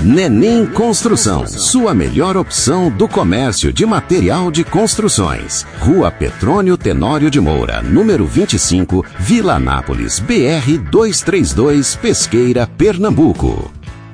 Nenim Construção, sua melhor opção do comércio de material de construções. Rua Petrônio Tenório de Moura, número 25, Vila Anápolis, BR 232, Pesqueira, Pernambuco.